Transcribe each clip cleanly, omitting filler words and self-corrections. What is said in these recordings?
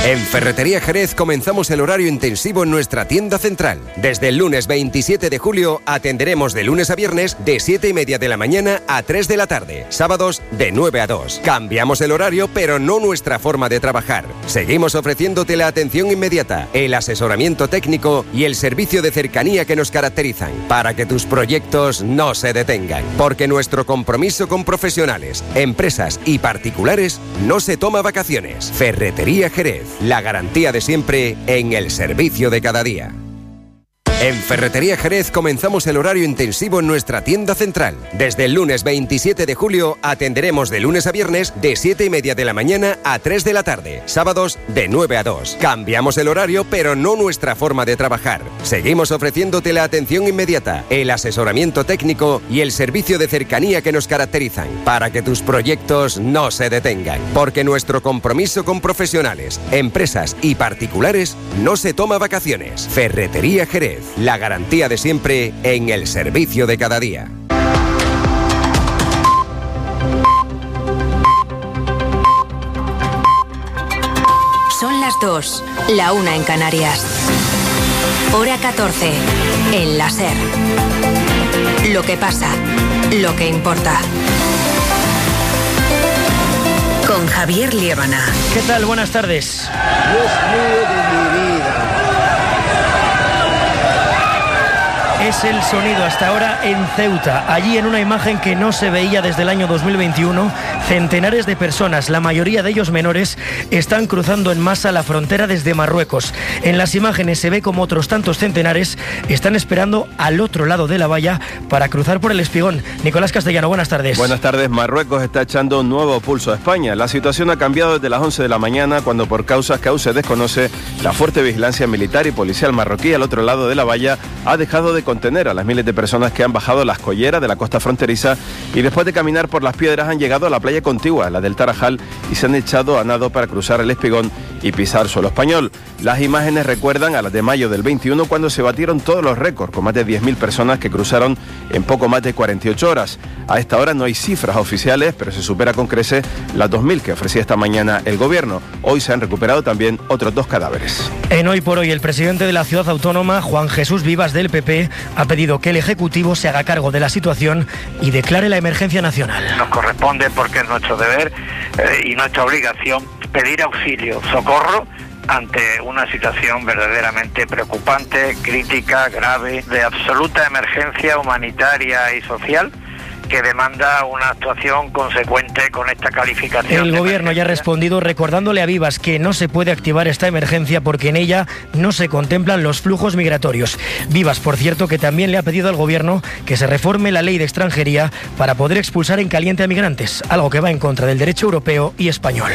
En Ferretería Jerez comenzamos el horario intensivo en nuestra tienda central. Desde el lunes 27 de julio atenderemos de lunes a viernes de 7:30 de la mañana a 3 de la tarde. Sábados de 9 a 2. Cambiamos el horario, pero no nuestra forma de trabajar. Seguimos ofreciéndote la atención inmediata, el asesoramiento técnico y el servicio de cercanía que nos caracterizan, para que tus proyectos no se detengan. Porque nuestro compromiso con profesionales, empresas y particulares no se toma vacaciones. Ferretería Jerez. La garantía de siempre en el servicio de cada día. En Ferretería Jerez comenzamos el horario intensivo en nuestra tienda central. Desde el lunes 27 de julio atenderemos de lunes a viernes de 7:30 de la mañana a 3 de la tarde. Sábados de 9 a 2. Cambiamos el horario, pero no nuestra forma de trabajar. Seguimos ofreciéndote la atención inmediata, el asesoramiento técnico y el servicio de cercanía que nos caracterizan, para que tus proyectos no se detengan. Porque nuestro compromiso con profesionales, empresas y particulares no se toma vacaciones. Ferretería Jerez. La garantía de siempre en el servicio de cada día. Son las 2, la 1 en Canarias. Hora 14, en la SER. Lo que pasa, lo que importa. Con Javier Liébana. ¿Qué tal? Buenas tardes. Dios mío de mi vida. Es el sonido hasta ahora en Ceuta. Allí, en una imagen que no se veía desde el año 2021, centenares de personas, la mayoría de ellos menores, están cruzando en masa la frontera desde Marruecos. En las imágenes se ve como otros tantos centenares están esperando al otro lado de la valla para cruzar por el Espigón. Nicolás Castellano, buenas tardes. Buenas tardes. Marruecos está echando un nuevo pulso a España. La situación ha cambiado desde las 11 de la mañana, cuando por causas que aún se desconoce, la fuerte vigilancia militar y policial marroquí al otro lado de la valla ha dejado de contener a las miles de personas que han bajado las colleras de la costa fronteriza y después de caminar por las piedras han llegado a la playa contigua, la del Tarajal, y se han echado a nado para cruzar el Espigón y pisar suelo español. Las imágenes recuerdan a las de mayo del 21, cuando se batieron todos los récords, con más de 10.000 personas que cruzaron en poco más de 48 horas. A esta hora no hay cifras oficiales, pero se supera con creces las 2.000 que ofrecía esta mañana el gobierno. Hoy se han recuperado también otros 2 cadáveres. En Hoy por Hoy, el presidente de la ciudad autónoma, Juan Jesús Vivas, del PP, ha pedido que el Ejecutivo se haga cargo de la situación y declare la emergencia nacional. Nos corresponde, porque es nuestro deber y nuestra obligación, pedir auxilio, socorro ante una situación verdaderamente preocupante, crítica, grave, de absoluta emergencia humanitaria y social, que demanda una actuación consecuente con esta calificación. El gobierno ya ha respondido recordándole a Vivas que no se puede activar esta emergencia porque en ella no se contemplan los flujos migratorios. Vivas, por cierto, que también le ha pedido al gobierno que se reforme la ley de extranjería para poder expulsar en caliente a migrantes, algo que va en contra del derecho europeo y español.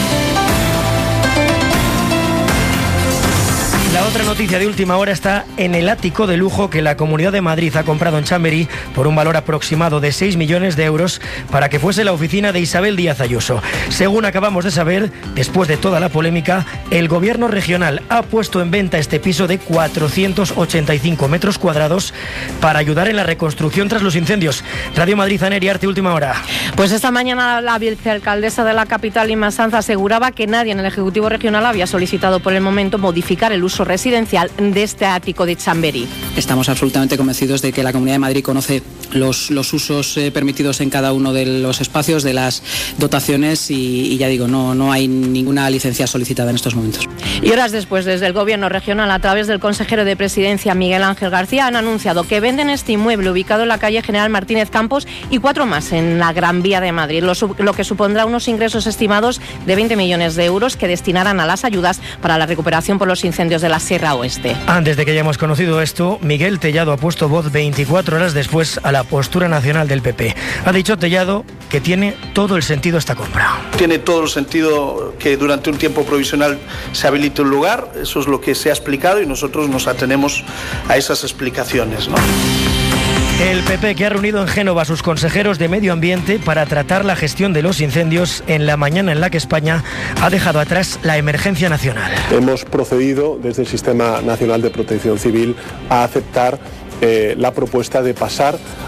La otra noticia de última hora está en el ático de lujo que la Comunidad de Madrid ha comprado en Chamberí por un valor aproximado de 6 millones de euros para que fuese la oficina de Isabel Díaz Ayuso. Según acabamos de saber, después de toda la polémica, el gobierno regional ha puesto en venta este piso de 485 metros cuadrados para ayudar en la reconstrucción tras los incendios. Radio Madrid, Aner Arte, última hora. Pues esta mañana la vicealcaldesa de la capital, Inma Sanz, aseguraba que nadie en el Ejecutivo Regional había solicitado por el momento modificar el uso residencial de este ático de Chamberí. Estamos absolutamente convencidos de que la Comunidad de Madrid conoce los usos permitidos en cada uno de los espacios, de las dotaciones y ya digo, no hay ninguna licencia solicitada en estos momentos. Y horas después, desde el Gobierno regional, a través del consejero de Presidencia, Miguel Ángel García, han anunciado que venden este inmueble ubicado en la calle General Martínez Campos y 4 más en la Gran Vía de Madrid, lo que supondrá unos ingresos estimados de 20 millones de euros que destinarán a las ayudas para la recuperación por los incendios de la Sierra Oeste. Antes de que hayamos conocido esto, Miguel Tellado ha puesto voz 24 horas después a la postura nacional del PP. Ha dicho Tellado que tiene todo el sentido esta compra. Tiene todo el sentido que durante un tiempo provisional se habilite un lugar, eso es lo que se ha explicado y nosotros nos atenemos a esas explicaciones, ¿no? El PP, que ha reunido en Génova a sus consejeros de Medio Ambiente para tratar la gestión de los incendios en la mañana en la que España ha dejado atrás la emergencia nacional. Hemos procedido desde el Sistema Nacional de Protección Civil a aceptar la propuesta de pasar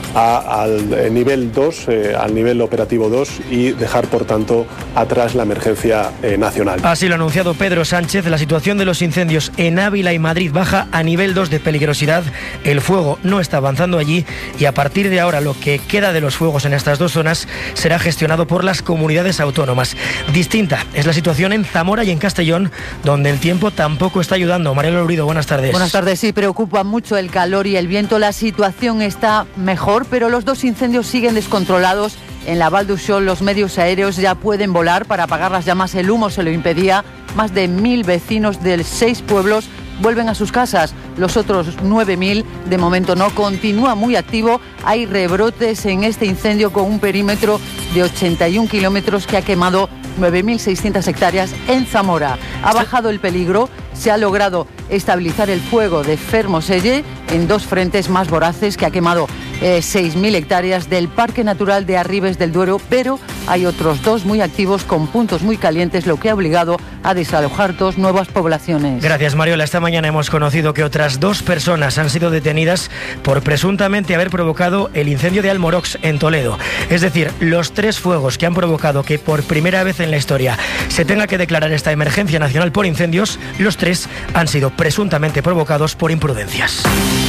al nivel 2, al nivel operativo 2 y dejar, por tanto, atrás la emergencia nacional. Así lo ha anunciado Pedro Sánchez. La situación de los incendios en Ávila y Madrid baja a nivel 2 de peligrosidad. El fuego no está avanzando allí y a partir de ahora lo que queda de los fuegos en estas dos zonas será gestionado por las comunidades autónomas. Distinta es la situación en Zamora y en Castellón, donde el tiempo tampoco está ayudando. Mariela Lurido, buenas tardes. Buenas tardes. Sí, preocupa mucho el calor y el viento. La situación está mejor, pero los dos incendios siguen descontrolados. En la Val d'Uixó los medios aéreos ya pueden volar para apagar las llamas. El humo se lo impedía. Más de 1.000 vecinos de 6 pueblos vuelven a sus casas. Los otros 9.000 de momento no. Continúa muy activo. Hay rebrotes en este incendio con un perímetro de 81 kilómetros que ha quemado 9.600 hectáreas en Zamora. Ha bajado el peligro. Se ha logrado estabilizar el fuego de Fermoselle en 2 frentes más voraces que ha quemado 6.000 hectáreas del Parque Natural de Arribes del Duero, pero hay otros 2 muy activos con puntos muy calientes, lo que ha obligado a desalojar 2 nuevas poblaciones. Gracias, Mariola. Esta mañana hemos conocido que otras 2 personas han sido detenidas por presuntamente haber provocado el incendio de Almorox en Toledo. Es decir, los 3 fuegos que han provocado que por primera vez en la historia se tenga que declarar esta emergencia nacional por incendios, los 3 han sido presuntamente provocados por imprudencias.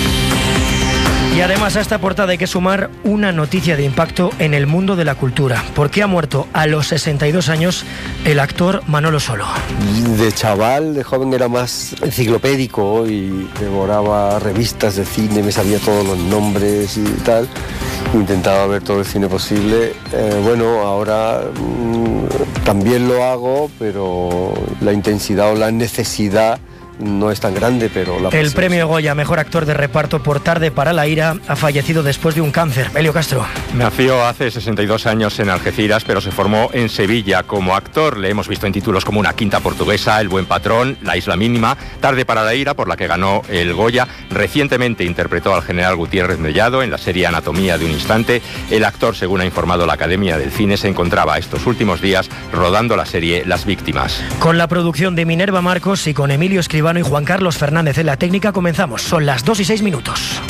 Y además a esta portada hay que sumar una noticia de impacto en el mundo de la cultura, porque ha muerto a los 62 años el actor Manolo Solo. De chaval, de joven era más enciclopédico y devoraba revistas de cine, me sabía todos los nombres y tal. Intentaba ver todo el cine posible. Bueno, ahora también lo hago, pero la intensidad o la necesidad no es tan grande, pero la El premio Goya, mejor actor de reparto por Tarde para la ira, ha fallecido después de un cáncer. Elio Castro. Nació hace 62 años en Algeciras, pero se formó en Sevilla. Como actor le hemos visto en títulos como Una quinta portuguesa, El buen patrón, La isla mínima, Tarde para la ira, por la que ganó el Goya. Recientemente interpretó al general Gutiérrez Mellado en la serie Anatomía de un instante. El actor, según ha informado la Academia del Cine, se encontraba estos últimos días rodando la serie Las víctimas. Con la producción de Minerva Marcos y con Emilio Escribano y Juan Carlos Fernández en la técnica comenzamos. Son las 2:06.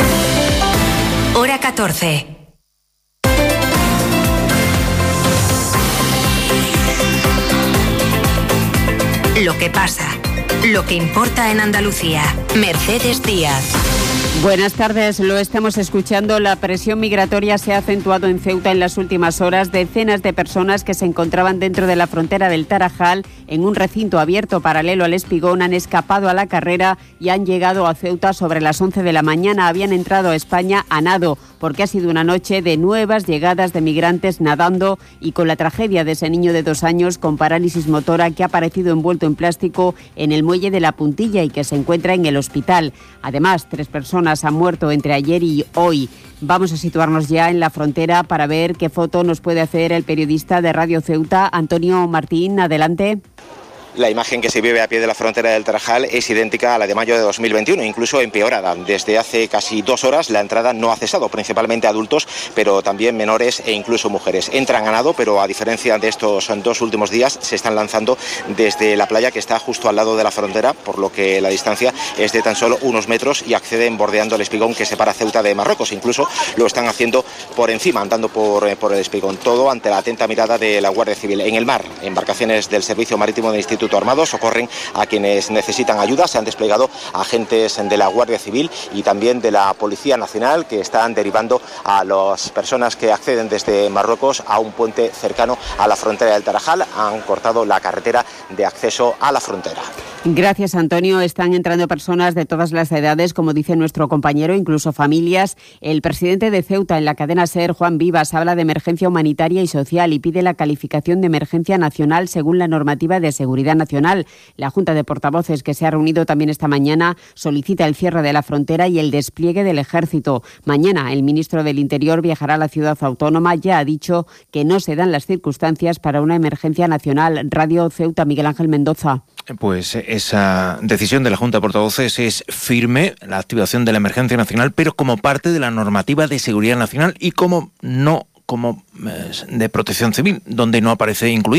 Hora 14. Lo que pasa, lo que importa en Andalucía. Mercedes Díaz. Buenas tardes, lo estamos escuchando. La presión migratoria se ha acentuado en Ceuta en las últimas horas. Decenas de personas que se encontraban dentro de la frontera del Tarajal, en un recinto abierto paralelo al Espigón, han escapado a la carrera y han llegado a Ceuta sobre las 11 de la mañana. Habían entrado a España a nado, porque ha sido una noche de nuevas llegadas de migrantes nadando y con la tragedia de ese niño de 2 años con parálisis motora que ha aparecido envuelto en plástico en el muelle de La Puntilla y que se encuentra en el hospital. Además, 3 personas han muerto entre ayer y hoy. Vamos a situarnos ya en la frontera para ver qué foto nos puede hacer el periodista de Radio Ceuta, Antonio Martín. Adelante. La imagen que se vive a pie de la frontera del Tarajal es idéntica a la de mayo de 2021, incluso empeorada. Desde hace casi 2 horas la entrada no ha cesado, principalmente adultos, pero también menores e incluso mujeres. Entran a nado, pero a diferencia de estos 2 últimos días, se están lanzando desde la playa que está justo al lado de la frontera, por lo que la distancia es de tan solo unos metros y acceden bordeando el espigón que separa Ceuta de Marruecos. Incluso lo están haciendo por encima, andando por el espigón. Todo ante la atenta mirada de la Guardia Civil. En el mar, embarcaciones del Servicio Marítimo del Instituto Armado socorren a quienes necesitan ayuda. Se han desplegado agentes de la Guardia Civil y también de la Policía Nacional que están derivando a las personas que acceden desde Marruecos a un puente cercano a la frontera del Tarajal. Han cortado la carretera de acceso a la frontera. Gracias, Antonio. Están entrando personas de todas las edades, como dice nuestro compañero, incluso familias. El presidente de Ceuta en la cadena SER, Juan Vivas, habla de emergencia humanitaria y social y pide la calificación de emergencia nacional según la normativa de seguridad nacional. La Junta de Portavoces, que se ha reunido también esta mañana, solicita el cierre de la frontera y el despliegue del ejército. Mañana el ministro del Interior viajará a la ciudad autónoma. Ya ha dicho que no se dan las circunstancias para una emergencia nacional. Radio Ceuta, Miguel Ángel Mendoza. Pues esa decisión de la Junta de Portavoces es firme, la activación de la emergencia nacional, pero como parte de la normativa de seguridad nacional y como de protección civil, donde no aparece incluido.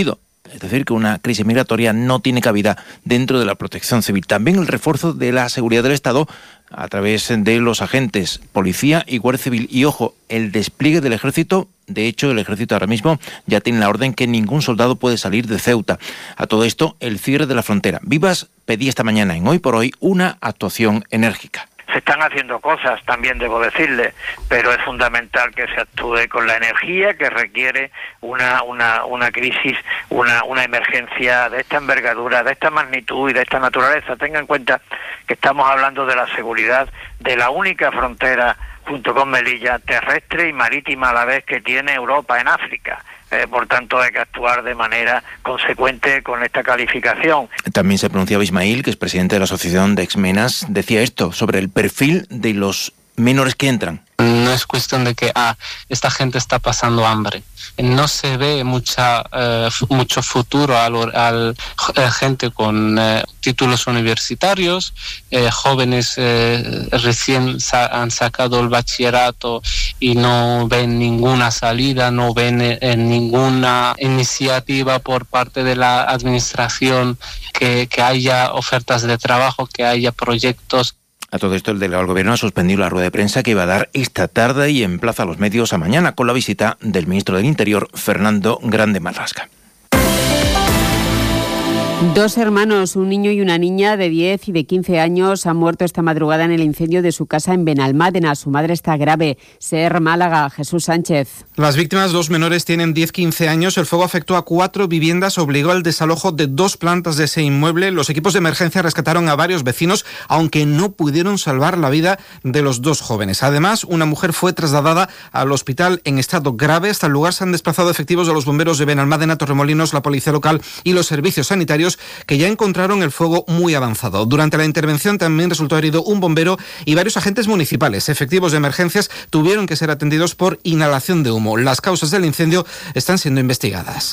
Es decir, que una crisis migratoria no tiene cabida dentro de la protección civil. También el refuerzo de la seguridad del Estado a través de los agentes policía y guardia civil. Y ojo, el despliegue del ejército. De hecho, el ejército ahora mismo ya tiene la orden que ningún soldado puede salir de Ceuta. A todo esto, el cierre de la frontera. Vivas pedía esta mañana en Hoy por Hoy una actuación enérgica. Se están haciendo cosas, también debo decirle, pero es fundamental que se actúe con la energía que requiere una crisis, una emergencia de esta envergadura, de esta magnitud y de esta naturaleza. Tenga en cuenta que estamos hablando de la seguridad de la única frontera, junto con Melilla, terrestre y marítima a la vez que tiene Europa en África. Por tanto, hay que actuar de manera consecuente con esta calificación. También se pronunciaba Ismail, que es presidente de la Asociación de Exmenas, decía esto sobre el perfil de los menores que entran. No es cuestión de que esta gente está pasando hambre. No se ve mucho futuro al gente con títulos universitarios, jóvenes recién han sacado el bachillerato y no ven ninguna salida, no ven ninguna iniciativa por parte de la administración que haya ofertas de trabajo, que haya proyectos. A todo esto, el delegado del Gobierno ha suspendido la rueda de prensa que iba a dar esta tarde y emplaza a los medios a mañana con la visita del ministro del Interior, Fernando Grande Marlasca. 2 hermanos, un niño y una niña de 10 y de 15 años han muerto esta madrugada en el incendio de su casa en Benalmádena. Su madre está grave. SER Málaga, Jesús Sánchez. Las víctimas, 2 menores, tienen 10-15 años. El fuego afectó a 4 viviendas, obligó al desalojo de 2 plantas de ese inmueble. Los equipos de emergencia rescataron a varios vecinos, aunque no pudieron salvar la vida de los 2 jóvenes. Además, una mujer fue trasladada al hospital en estado grave. Hasta el lugar se han desplazado efectivos de los bomberos de Benalmádena, Torremolinos, la policía local y los servicios sanitarios, que ya encontraron el fuego muy avanzado. Durante la intervención también resultó herido un bombero y varios agentes municipales. Efectivos de emergencias tuvieron que ser atendidos por inhalación de humo. Las causas del incendio están siendo investigadas.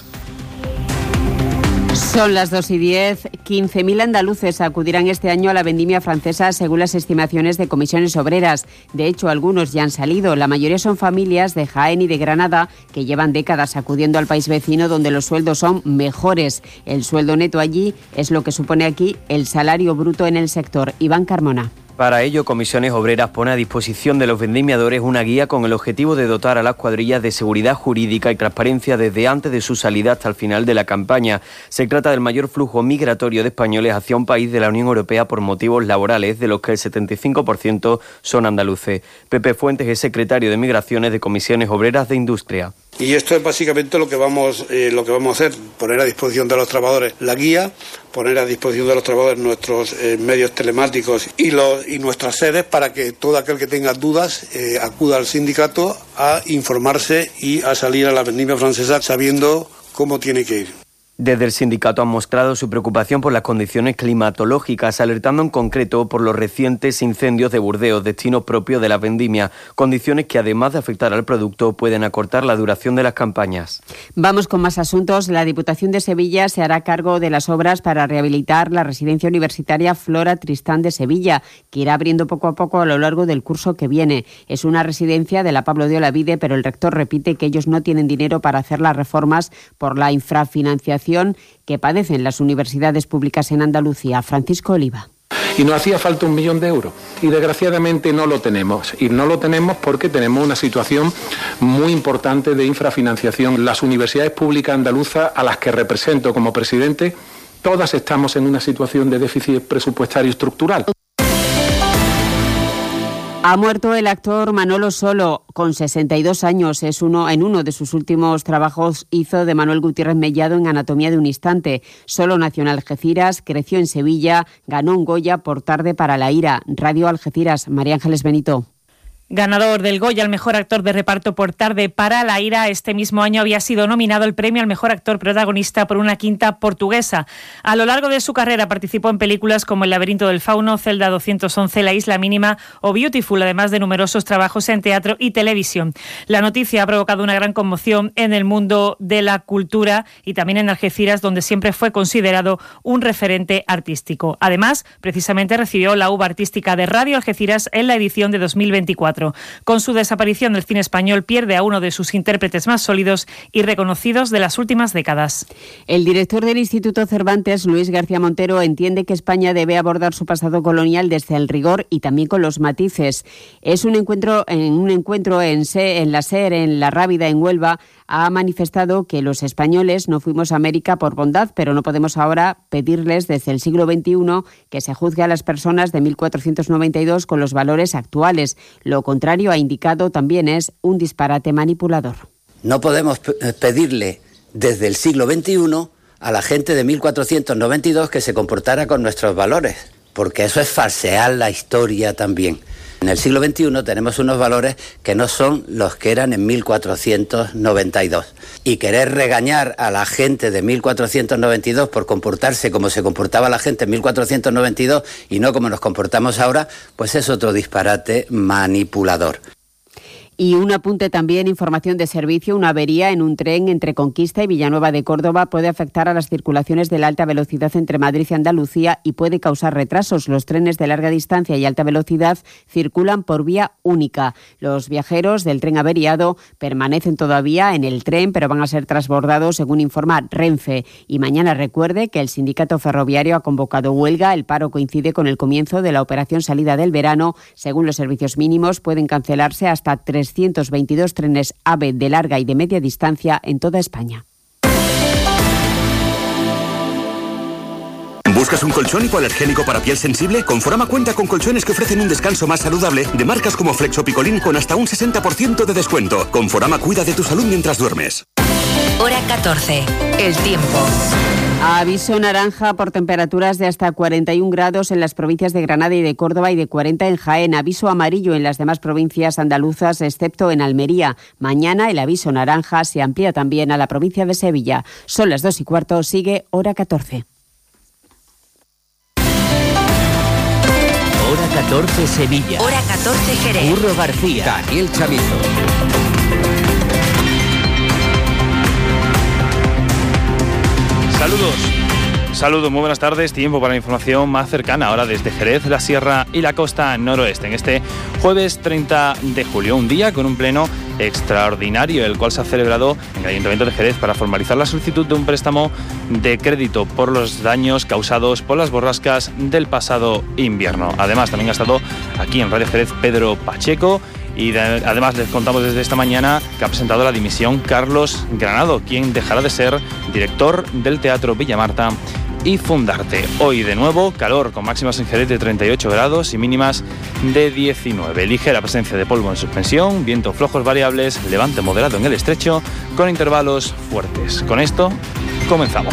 Son las 2:10. 15.000 andaluces acudirán este año a la vendimia francesa según las estimaciones de comisiones obreras. De hecho, algunos ya han salido. La mayoría son familias de Jaén y de Granada que llevan décadas acudiendo al país vecino donde los sueldos son mejores. El sueldo neto allí es lo que supone aquí el salario bruto en el sector. Iván Carmona. Para ello, Comisiones Obreras pone a disposición de los vendimiadores una guía con el objetivo de dotar a las cuadrillas de seguridad jurídica y transparencia desde antes de su salida hasta el final de la campaña. Se trata del mayor flujo migratorio de españoles hacia un país de la Unión Europea por motivos laborales, de los que el 75% son andaluces. Pepe Fuentes es secretario de Migraciones de Comisiones Obreras de Industria. Y esto es básicamente lo que vamos a hacer, poner a disposición de los trabajadores la guía, poner a disposición de los trabajadores nuestros medios telemáticos y nuestras sedes para que todo aquel que tenga dudas acuda al sindicato a informarse y a salir a la vendimia francesa sabiendo cómo tiene que ir. Desde el sindicato han mostrado su preocupación por las condiciones climatológicas, alertando en concreto por los recientes incendios de Burdeos, destino propio de la vendimia, condiciones que además de afectar al producto pueden acortar la duración de las campañas. Vamos con más asuntos. La Diputación de Sevilla se hará cargo de las obras para rehabilitar la residencia universitaria Flora Tristán de Sevilla, que irá abriendo poco a poco a lo largo del curso que viene. Es una residencia de la Pablo de Olavide, pero el rector repite que ellos no tienen dinero para hacer las reformas por la infrafinanciación que padecen las universidades públicas en Andalucía. Francisco Oliva. Y nos hacía falta 1 millón de euros y desgraciadamente no lo tenemos. Y no lo tenemos porque tenemos una situación muy importante de infrafinanciación. Las universidades públicas andaluzas, a las que represento como presidente, todas estamos en una situación de déficit presupuestario estructural. Ha muerto el actor Manolo Solo, con 62 años. En uno de sus últimos trabajos hizo de Manuel Gutiérrez Mellado en Anatomía de un instante. Solo nació en Algeciras, creció en Sevilla, ganó un Goya por Tarde para la ira. Radio Algeciras, María Ángeles Benito. Ganador del Goya al mejor actor de reparto por Tarde para la ira, este mismo año había sido nominado el premio al mejor actor protagonista por Una quinta portuguesa. A lo largo de su carrera participó en películas como El laberinto del fauno, Celda 211, La isla mínima o Beautiful, además de numerosos trabajos en teatro y televisión. La noticia ha provocado una gran conmoción en el mundo de la cultura y también en Algeciras, donde siempre fue considerado un referente artístico. Además, precisamente recibió la uva artística de Radio Algeciras en la edición de 2024. 2004. Con su desaparición, el cine español pierde a uno de sus intérpretes más sólidos y reconocidos de las últimas décadas. El director del Instituto Cervantes, Luis García Montero, entiende que España debe abordar su pasado colonial desde el rigor y también con los matices. Es un encuentro en la SER, en La Rábida, en Huelva, ha manifestado que los españoles no fuimos a América por bondad, pero no podemos ahora pedirles desde el siglo XXI que se juzgue a las personas de 1492 con los valores actuales. Lo contrario, ha indicado, también es un disparate manipulador. No podemos pedirle desde el siglo XXI a la gente de 1492 que se comportara con nuestros valores, porque eso es falsear la historia también. En el siglo XXI tenemos unos valores que no son los que eran en 1492. Y querer regañar a la gente de 1492 por comportarse como se comportaba la gente en 1492 y no como nos comportamos ahora, pues es otro disparate manipulador. Y un apunte también, información de servicio, una avería en un tren entre Conquista y Villanueva de Córdoba puede afectar a las circulaciones de la alta velocidad entre Madrid y Andalucía y puede causar retrasos. Los trenes de larga distancia y alta velocidad circulan por vía única. Los viajeros del tren averiado permanecen todavía en el tren, pero van a ser transbordados, según informa Renfe. Y mañana recuerde que el sindicato ferroviario ha convocado huelga. El paro coincide con el comienzo de la operación salida del verano. Según los servicios mínimos, pueden cancelarse hasta 322 trenes AVE de larga y de media distancia en toda España. ¿Buscas un colchón hipoalergénico para piel sensible? Conforama cuenta con colchones que ofrecen un descanso más saludable de marcas como Flex o Picolín con hasta un 60% de descuento. Conforama cuida de tu salud mientras duermes. Hora 14. El tiempo. Aviso naranja por temperaturas de hasta 41 grados en las provincias de Granada y de Córdoba y de 40 en Jaén. Aviso amarillo en las demás provincias andaluzas, excepto en Almería. Mañana el aviso naranja se amplía también a la provincia de Sevilla. Son las 2:15, sigue Hora 14. Hora 14 Sevilla. Hora 14 Jerez. Curro García. Daniel Chavizo. Saludos, muy buenas tardes. Tiempo para la información más cercana ahora desde Jerez, la Sierra y la costa noroeste. En este jueves 30 de julio, un día con un pleno extraordinario, el cual se ha celebrado en el Ayuntamiento de Jerez para formalizar la solicitud de un préstamo de crédito por los daños causados por las borrascas del pasado invierno. Además, también ha estado aquí en Radio Jerez Pedro Pacheco. Y además les contamos desde esta mañana que ha presentado la dimisión Carlos Granado, quien dejará de ser director del Teatro Villamarta y Fundarte. Hoy de nuevo calor, con máximas en Jerez de 38 grados y mínimas de 19. Ligera presencia de polvo en suspensión, vientos flojos variables, levante moderado en el estrecho, con intervalos fuertes. Con esto comenzamos.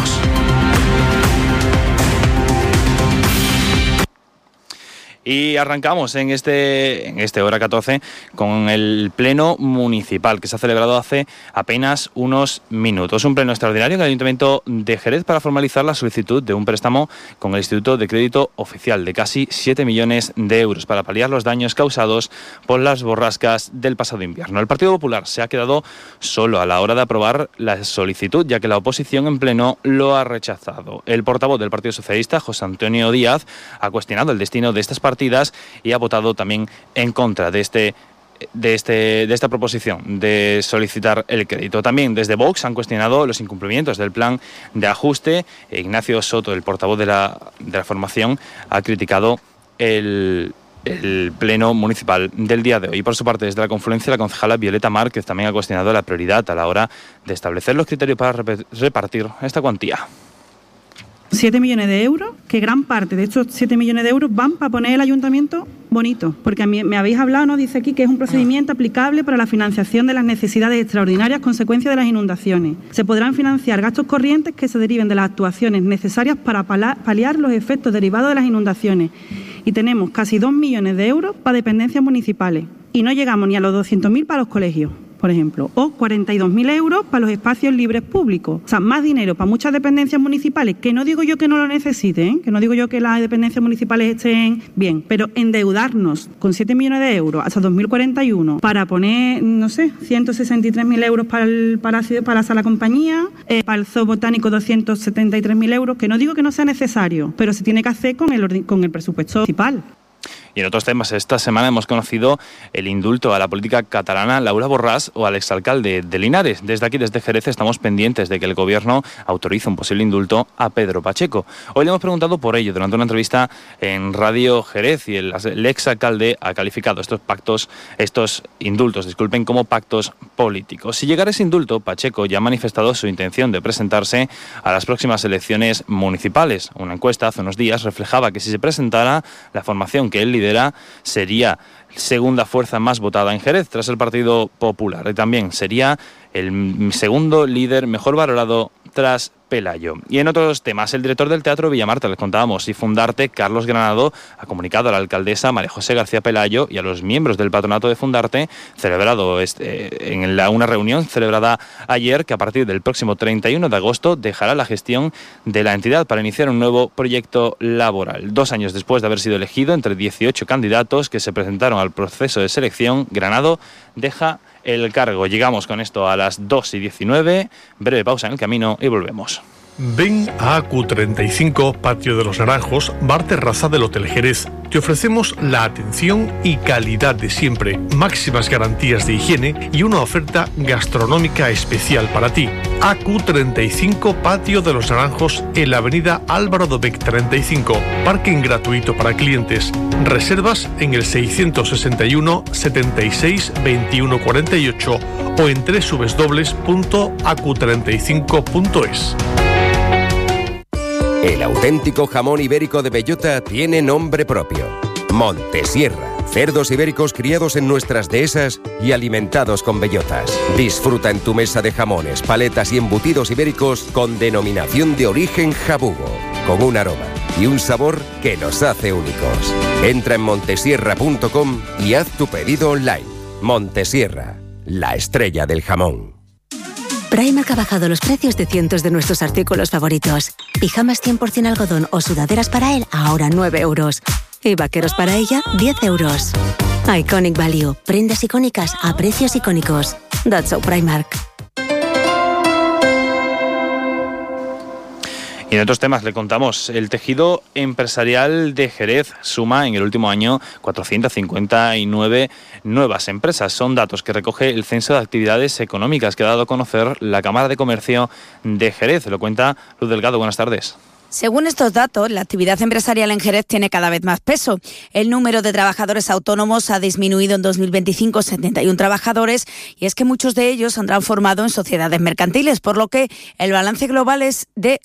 Y arrancamos en este Hora 14 con el pleno municipal que se ha celebrado hace apenas unos minutos. Un pleno extraordinario en el Ayuntamiento de Jerez para formalizar la solicitud de un préstamo con el Instituto de Crédito Oficial de casi 7 millones de euros para paliar los daños causados por las borrascas del pasado invierno. El Partido Popular se ha quedado solo a la hora de aprobar la solicitud, ya que la oposición en pleno lo ha rechazado. El portavoz del Partido Socialista, José Antonio Díaz, ha cuestionado el destino de estas partidas y ha votado también en contra de esta proposición de solicitar el crédito. También desde Vox han cuestionado los incumplimientos del plan de ajuste. Ignacio Soto, el portavoz de la formación, ha criticado el pleno municipal del día de hoy. Por su parte, desde la confluencia, la concejala Violeta Márquez también ha cuestionado la prioridad a la hora de establecer los criterios para repartir esta cuantía. 7 millones de euros, que gran parte de estos 7 millones de euros van para poner el ayuntamiento bonito, porque a mí me habéis hablado, ¿no? Dice aquí que es un procedimiento aplicable para la financiación de las necesidades extraordinarias consecuencia de las inundaciones. Se podrán financiar gastos corrientes que se deriven de las actuaciones necesarias para paliar los efectos derivados de las inundaciones. Y tenemos casi 2 millones de euros para dependencias municipales. Y no llegamos ni a los 200.000 para los colegios, por ejemplo, o 42.000 euros para los espacios libres públicos. O sea, más dinero para muchas dependencias municipales, que no digo yo que no lo necesiten, que no digo yo que las dependencias municipales estén bien, pero endeudarnos con 7 millones de euros hasta 2041 para poner, no sé, 163.000 euros para la sala compañía, para el zoo botánico 273.000 euros, que no digo que no sea necesario, pero se tiene que hacer con el presupuesto municipal. Y en otros temas, esta semana hemos conocido el indulto a la política catalana Laura Borràs o al exalcalde de Linares. Desde aquí, desde Jerez, estamos pendientes de que el gobierno autorice un posible indulto a Pedro Pacheco. Hoy le hemos preguntado por ello durante una entrevista en Radio Jerez y el exalcalde ha calificado estos indultos, como pactos políticos. Si llegara ese indulto, Pacheco ya ha manifestado su intención de presentarse a las próximas elecciones municipales. Una encuesta hace unos días reflejaba que si se presentara, la formación que él lidera sería segunda fuerza más votada en Jerez tras el Partido Popular y también sería el segundo líder mejor valorado tras Pelayo. Y en otros temas, el director del Teatro Villamarta, les contábamos, y Fundarte, Carlos Granado, ha comunicado a la alcaldesa María José García Pelayo y a los miembros del patronato de Fundarte, celebrado una reunión celebrada ayer, que a partir del próximo 31 de agosto dejará la gestión de la entidad para iniciar un nuevo proyecto laboral. 2 años después de haber sido elegido entre 18 candidatos que se presentaron al proceso de selección, Granado deja el cargo. Llegamos con esto a las 2:19, breve pausa en el camino y volvemos. Ven a AQ35, Patio de los Naranjos, bar terraza del Hotel Jerez. Te ofrecemos la atención y calidad de siempre, máximas garantías de higiene y una oferta gastronómica especial para ti. AQ35, Patio de los Naranjos, en la avenida Álvaro Dobech 35. Parking gratuito para clientes. Reservas en el 661 76 21 48 o en www.aq35.es. El auténtico jamón ibérico de bellota tiene nombre propio. Montesierra. Cerdos ibéricos criados en nuestras dehesas y alimentados con bellotas. Disfruta en tu mesa de jamones, paletas y embutidos ibéricos con denominación de origen jabugo, con un aroma y un sabor que nos hace únicos. Entra en montesierra.com y haz tu pedido online. Montesierra, la estrella del jamón. Primark ha bajado los precios de cientos de nuestros artículos favoritos. Pijamas 100% algodón o sudaderas para él, ahora 9 euros. Y vaqueros para ella, 10 euros. Iconic Value. Prendas icónicas a precios icónicos. That's so Primark. Y en otros temas le contamos, el tejido empresarial de Jerez suma en el último año 459 nuevas empresas. Son datos que recoge el Censo de Actividades Económicas que ha dado a conocer la Cámara de Comercio de Jerez. Lo cuenta Luz Delgado. Buenas tardes. Según estos datos, la actividad empresarial en Jerez tiene cada vez más peso. El número de trabajadores autónomos ha disminuido en 2025 71 trabajadores y es que muchos de ellos han transformado en sociedades mercantiles, por lo que el balance global es de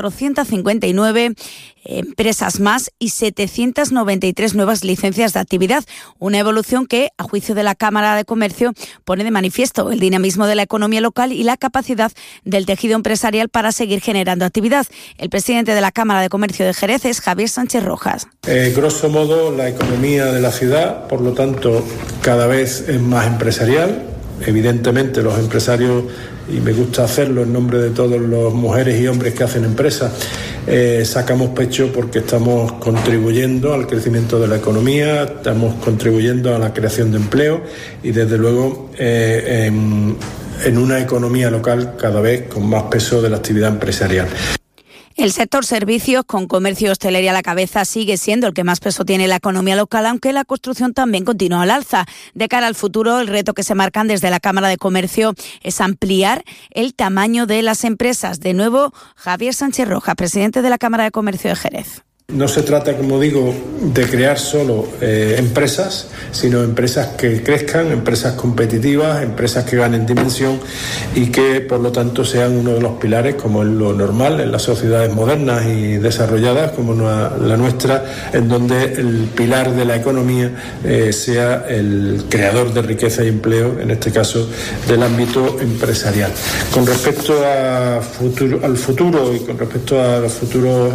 459 empresas más y 793 nuevas licencias de actividad. Una evolución que, a juicio de la Cámara de Comercio, pone de manifiesto el dinamismo de la economía local y la capacidad del tejido empresarial para seguir generando actividad. El presidente de la Cámara de Comercio de Jerez es Javier Sánchez Rojas. Grosso modo, la economía de la ciudad, por lo tanto, cada vez es más empresarial. Evidentemente, los empresarios, y me gusta hacerlo en nombre de todas las mujeres y hombres que hacen empresas, sacamos pecho porque estamos contribuyendo al crecimiento de la economía, estamos contribuyendo a la creación de empleo y, desde luego, en una economía local cada vez con más peso de la actividad empresarial. El sector servicios, con comercio y hostelería a la cabeza, sigue siendo el que más peso tiene en la economía local, aunque la construcción también continúa al alza. De cara al futuro, el reto que se marcan desde la Cámara de Comercio es ampliar el tamaño de las empresas. De nuevo, Javier Sánchez Rojas, presidente de la Cámara de Comercio de Jerez. No se trata, como digo, de crear solo empresas, sino empresas que crezcan, empresas competitivas, empresas que ganen dimensión y que, por lo tanto, sean uno de los pilares, como es lo normal en las sociedades modernas y desarrolladas como la nuestra, en donde el pilar de la economía sea el creador de riqueza y empleo, en este caso del ámbito empresarial. Con respecto al futuro y con respecto a los futuros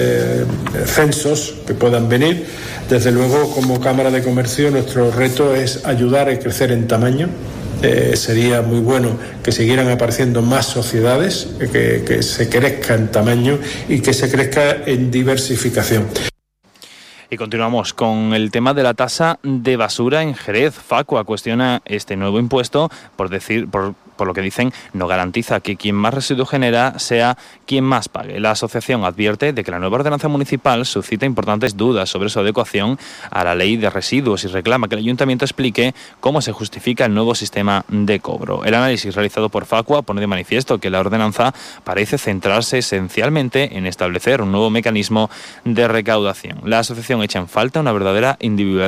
censos que puedan venir, desde luego, como Cámara de Comercio, nuestro reto es ayudar a crecer en tamaño. Sería muy bueno que siguieran apareciendo más sociedades, que se crezca en tamaño y que se crezca en diversificación. Y continuamos con el tema de la tasa de basura en Jerez. Facua cuestiona este nuevo impuesto por por lo que dicen no garantiza que quien más residuos genera sea quien más pague. La asociación advierte de que la nueva ordenanza municipal suscita importantes dudas sobre su adecuación a la ley de residuos y reclama que el ayuntamiento explique cómo se justifica el nuevo sistema de cobro. El análisis realizado por Facua pone de manifiesto que la ordenanza parece centrarse esencialmente en establecer un nuevo mecanismo de recaudación. La asociación echa en falta una verdadera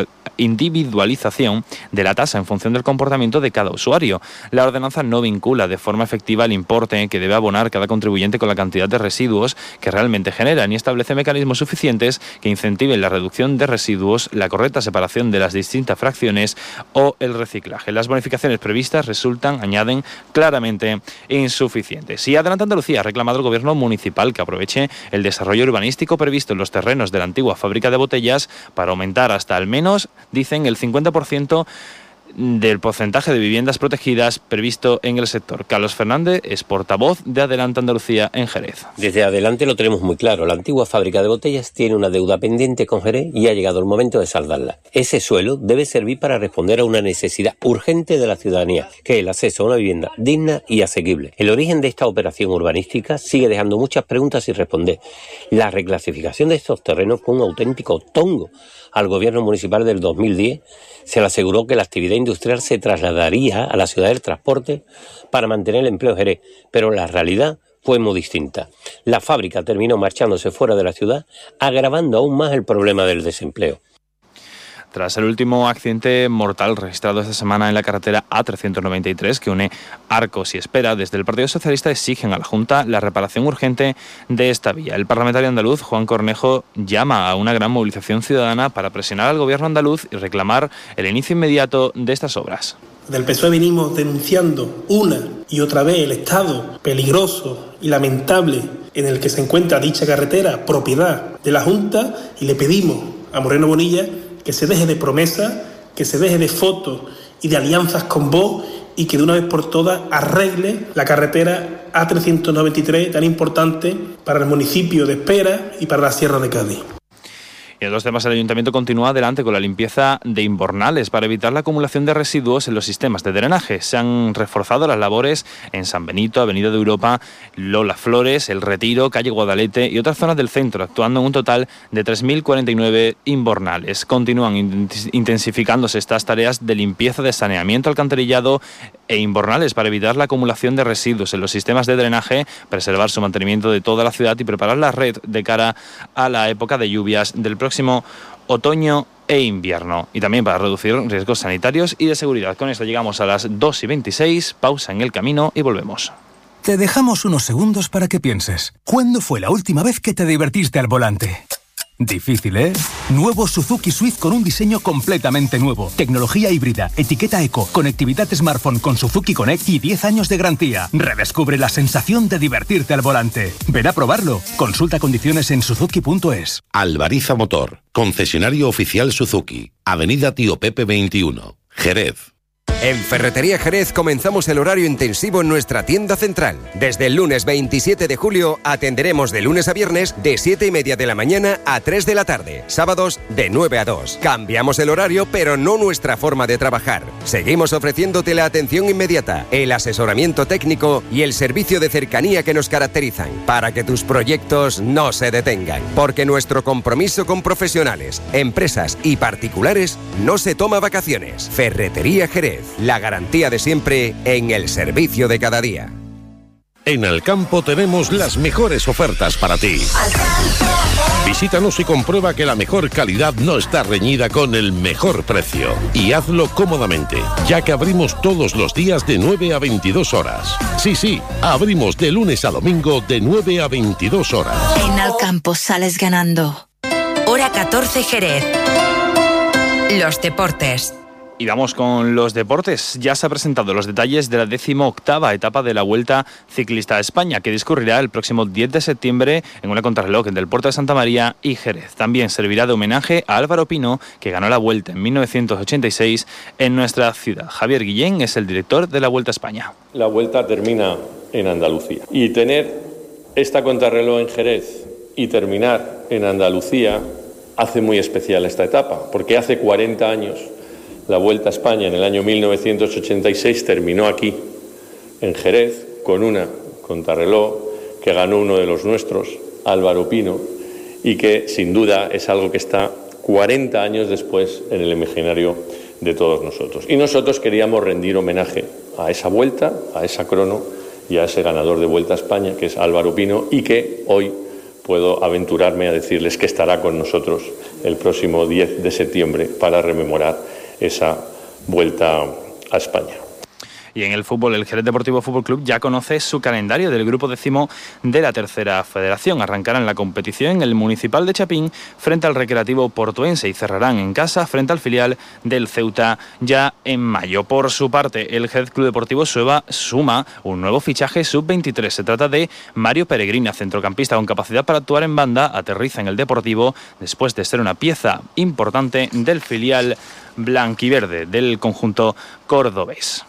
individualización de la tasa en función del comportamiento de cada usuario. La ordenanza no vincula de forma efectiva el importe que debe abonar cada contribuyente con la cantidad de residuos que realmente genera, ni establece mecanismos suficientes que incentiven la reducción de residuos, la correcta separación de las distintas fracciones o el reciclaje. Las bonificaciones previstas resultan, añaden, claramente insuficientes. Y Adelante Andalucía ha reclamado al gobierno municipal que aproveche el desarrollo urbanístico previsto en los terrenos de la antigua fábrica de botellas para aumentar hasta al menos, dicen, el 50% del porcentaje de viviendas protegidas previsto en el sector. Carlos Fernández es portavoz de Adelante Andalucía en Jerez. Desde Adelante lo tenemos muy claro. La antigua fábrica de botellas tiene una deuda pendiente con Jerez y ha llegado el momento de saldarla. Ese suelo debe servir para responder a una necesidad urgente de la ciudadanía, que es el acceso a una vivienda digna y asequible. El origen de esta operación urbanística sigue dejando muchas preguntas sin responder. La reclasificación de estos terrenos fue un auténtico tongo. Al gobierno municipal del 2010 se le aseguró que la actividad industrial se trasladaría a la ciudad del transporte para mantener el empleo en Jerez, pero la realidad fue muy distinta. La fábrica terminó marchándose fuera de la ciudad, agravando aún más el problema del desempleo. Tras el último accidente mortal registrado esta semana en la carretera A393 que une Arcos y Espera, desde el Partido Socialista exigen a la Junta la reparación urgente de esta vía. El parlamentario andaluz Juan Cornejo llama a una gran movilización ciudadana para presionar al gobierno andaluz y reclamar el inicio inmediato de estas obras. Del PSOE venimos denunciando una y otra vez el estado peligroso y lamentable en el que se encuentra dicha carretera, propiedad de la Junta, y le pedimos a Moreno Bonilla que se deje de promesas, que se deje de fotos y de alianzas con Vox y que de una vez por todas arregle la carretera A393 tan importante para el municipio de Espera y para la Sierra de Cádiz. Y en los temas, el Ayuntamiento continúa adelante con la limpieza de invernales para evitar la acumulación de residuos en los sistemas de drenaje. Se han reforzado las labores en San Benito, Avenida de Europa, Lola Flores, El Retiro, Calle Guadalete y otras zonas del centro, actuando en un total de 3.049 invernales. Continúan intensificándose estas tareas de limpieza de saneamiento, alcantarillado e invernales para evitar la acumulación de residuos en los sistemas de drenaje, preservar su mantenimiento de toda la ciudad y preparar la red de cara a la época de lluvias del próximo otoño e invierno, y también para reducir riesgos sanitarios y de seguridad. Con esto llegamos a las 2:26, pausa en el camino y volvemos. Te dejamos unos segundos para que pienses. ¿Cuándo fue la última vez que te divertiste al volante? Difícil, ¿eh? Nuevo Suzuki Swift con un diseño completamente nuevo. Tecnología híbrida, etiqueta eco, conectividad smartphone con Suzuki Connect y 10 años de garantía. Redescubre la sensación de divertirte al volante. Ven a probarlo. Consulta condiciones en suzuki.es. Albariza Motor, concesionario oficial Suzuki. Avenida Tío Pepe 21, Jerez. En Ferretería Jerez comenzamos el horario intensivo en nuestra tienda central. Desde el lunes 27 de julio atenderemos de lunes a viernes de 7:30 de la mañana a 3 de la tarde. Sábados de 9 a 2. Cambiamos el horario, pero no nuestra forma de trabajar. Seguimos ofreciéndote la atención inmediata, el asesoramiento técnico y el servicio de cercanía que nos caracterizan, para que tus proyectos no se detengan. Porque nuestro compromiso con profesionales, empresas y particulares no se toma vacaciones. Ferretería Jerez. La garantía de siempre en el servicio de cada día. En Alcampo tenemos las mejores ofertas para ti. Visítanos y comprueba que la mejor calidad no está reñida con el mejor precio. Y hazlo cómodamente, ya que abrimos todos los días de 9 a 22 horas. Sí, abrimos de lunes a domingo de 9 a 22 horas. En Alcampo sales ganando. Hora 14 Jerez. Los deportes. Y vamos con los deportes. Ya se han presentado los detalles de la 18ª etapa de la Vuelta Ciclista a España, que discurrirá el próximo 10 de septiembre en una contrarreloj entre el Puerto de Santa María y Jerez. También servirá de homenaje a Álvaro Pino, que ganó la Vuelta en 1986 en nuestra ciudad. Javier Guillén es el director de la Vuelta a España. La Vuelta termina en Andalucía. Y tener esta contrarreloj en Jerez y terminar en Andalucía hace muy especial esta etapa, porque hace 40 años la Vuelta a España en el año 1986 terminó aquí, en Jerez con una contrarreloj que ganó uno de los nuestros, Álvaro Pino, y que sin duda es algo que está 40 años después en el imaginario de todos nosotros. Y nosotros queríamos rendir homenaje a esa vuelta, a esa crono y a ese ganador de Vuelta a España, que es Álvaro Pino, y que hoy puedo aventurarme a decirles que estará con nosotros el próximo 10 de septiembre para rememorar esa Vuelta a España. Y en el fútbol, el Jerez Deportivo Fútbol Club ya conoce su calendario del grupo 10º de la Tercera Federación. Arrancarán la competición en el Municipal de Chapín frente al Recreativo Portuense y cerrarán en casa frente al filial del Ceuta ya en mayo. Por su parte, el Jerez Club Deportivo suma un nuevo fichaje sub-23. Se trata de Mario Peregrina, centrocampista con capacidad para actuar en banda. Aterriza en el Deportivo después de ser una pieza importante del filial blanquiverde del conjunto cordobés.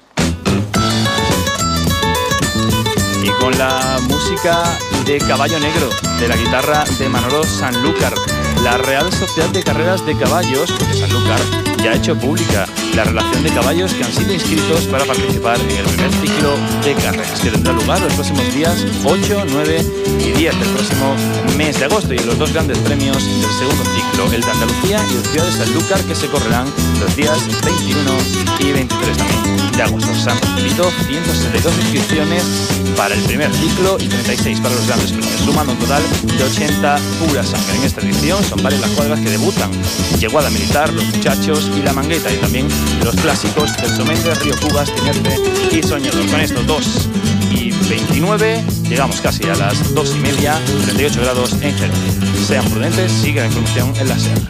Y con la música de Caballo Negro, de la guitarra de Manolo Sanlúcar, la Real Sociedad de Carreras de Caballos de Sanlúcar ya ha hecho pública la relación de caballos que han sido inscritos para participar en el primer ciclo de carreras, que tendrá lugar los próximos días 8, 9 y 10 del próximo mes de agosto, y en los dos grandes premios del segundo ciclo, el de Andalucía y el Ciudad de Sanlúcar, que se correrán los días 21 y 23 también de agosto. Se han recibido 162 inscripciones para el primer ciclo y 36 para los grandes premios, sumando un total de 80 pura sangre. En esta edición son varias las cuadras que debutan: Yeguada Militar, Los Muchachos y La Mangueta, y también los clásicos del Sometre, Río Cubas, Tenerife y Soñador. Con esto 2 y 29 llegamos casi a las 2:30, 38 grados en Jerez. Sean prudentes, sigue la información en la SER.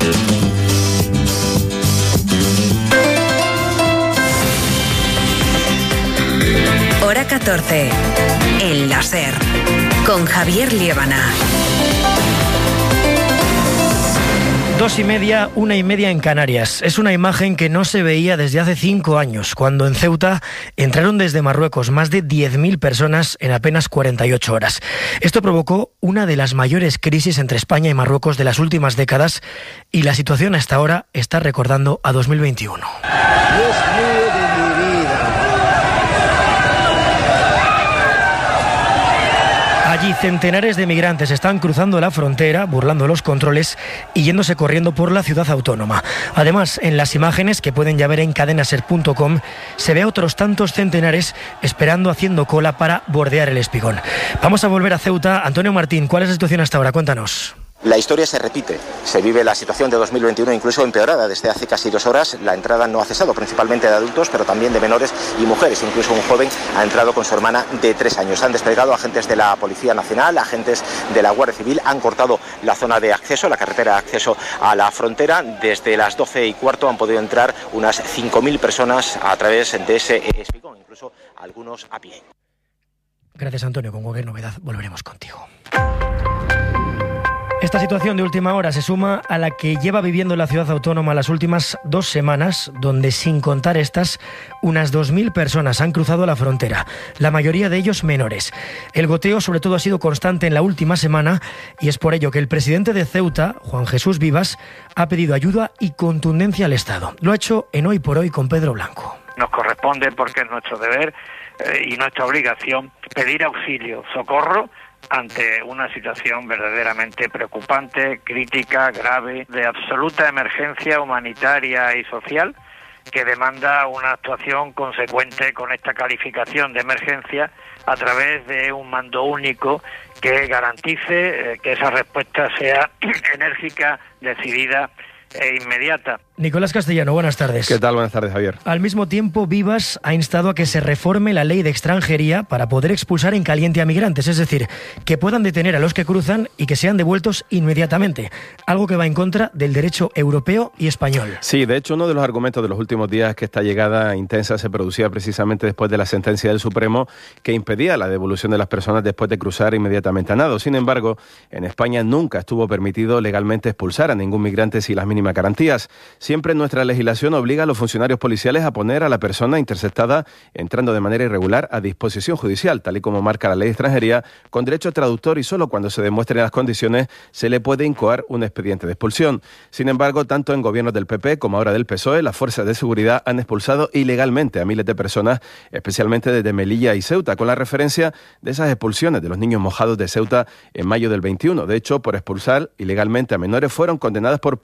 Hora 14, en la SER, con Javier Liébana. 2:30, 1:30 en Canarias. Es una imagen que no se veía desde hace 5 años, cuando en Ceuta entraron desde Marruecos más de 10.000 personas en apenas 48 horas. Esto provocó una de las mayores crisis entre España y Marruecos de las últimas décadas, y la situación hasta ahora está recordando a 2021. Dios mío de mi vida. Allí centenares de migrantes están cruzando la frontera, burlando los controles y yéndose corriendo por la ciudad autónoma. Además, en las imágenes que pueden ya ver en cadenaser.com, se ve a otros tantos centenares esperando, haciendo cola para bordear el Espigón. Vamos a volver a Ceuta. Antonio Martín, ¿cuál es la situación hasta ahora? Cuéntanos. La historia se repite, se vive la situación de 2021 incluso empeorada desde hace casi 2 horas. La entrada no ha cesado, principalmente de adultos, pero también de menores y mujeres. Incluso un joven ha entrado con su hermana de 3 años. Han desplegado agentes de la Policía Nacional, agentes de la Guardia Civil, han cortado la zona de acceso, la carretera de acceso a la frontera. Desde las 12:15 han podido entrar unas 5.000 personas a través de ese espigón, incluso algunos a pie. Gracias, Antonio. Con cualquier novedad volveremos contigo. Esta situación de última hora se suma a la que lleva viviendo la ciudad autónoma las últimas 2 semanas, donde, sin contar estas, unas 2.000 personas han cruzado la frontera, la mayoría de ellos menores. El goteo, sobre todo, ha sido constante en la última semana, y es por ello que el presidente de Ceuta, Juan Jesús Vivas, ha pedido ayuda y contundencia al Estado. Lo ha hecho en Hoy por Hoy con Pedro Blanco. Nos corresponde, porque es nuestro deber y nuestra obligación, pedir auxilio, socorro, ante una situación verdaderamente preocupante, crítica, grave, de absoluta emergencia humanitaria y social, que demanda una actuación consecuente con esta calificación de emergencia a través de un mando único que garantice que esa respuesta sea enérgica, decidida e inmediata. Nicolás Castellano, buenas tardes. ¿Qué tal? Buenas tardes, Javier. Al mismo tiempo, Vivas ha instado a que se reforme la ley de extranjería para poder expulsar en caliente a migrantes, es decir, que puedan detener a los que cruzan y que sean devueltos inmediatamente, algo que va en contra del derecho europeo y español. Sí, de hecho, uno de los argumentos de los últimos días es que esta llegada intensa se producía precisamente después de la sentencia del Supremo que impedía la devolución de las personas después de cruzar inmediatamente a nado. Sin embargo, en España nunca estuvo permitido legalmente expulsar a ningún migrante sin las mínimas garantías. Siempre nuestra legislación obliga a los funcionarios policiales a poner a la persona interceptada entrando de manera irregular a disposición judicial, tal y como marca la ley de extranjería, con derecho a traductor, y solo cuando se demuestren las condiciones se le puede incoar un expediente de expulsión. Sin embargo, tanto en gobiernos del PP como ahora del PSOE, las fuerzas de seguridad han expulsado ilegalmente a miles de personas, especialmente desde Melilla y Ceuta, con la referencia de esas expulsiones de los niños mojados de Ceuta en mayo del 21. De hecho, por expulsar ilegalmente a menores fueron condenadas por